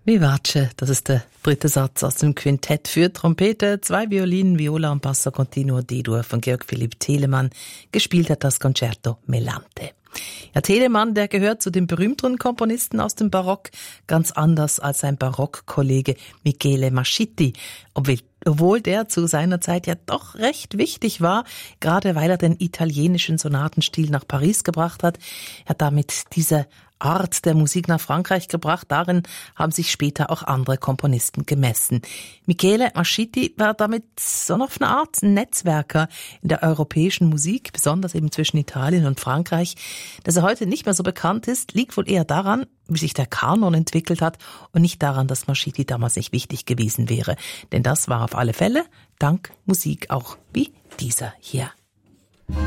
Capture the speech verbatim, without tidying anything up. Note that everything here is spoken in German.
Vivace, das ist der dritte Satz aus dem Quintett für Trompete, zwei Violinen, Viola und Basso Continuo D-Dur von Georg Philipp Telemann. Gespielt hat das Concerto Melante. Ja, Telemann, der gehört zu den berühmteren Komponisten aus dem Barock, ganz anders als sein Barockkollege Michele Mascitti, obwohl Obwohl der zu seiner Zeit ja doch recht wichtig war, gerade weil er den italienischen Sonatenstil nach Paris gebracht hat. Er hat damit diese Art der Musik nach Frankreich gebracht. Darin haben sich später auch andere Komponisten gemessen. Michele Mascitti war damit so auf eine Art Netzwerker in der europäischen Musik, besonders eben zwischen Italien und Frankreich. Dass er heute nicht mehr so bekannt ist, liegt wohl eher daran, wie sich der Kanon entwickelt hat und nicht daran, dass Mascitti damals nicht wichtig gewesen wäre. Denn das war auf alle Fälle dank Musik auch wie dieser hier.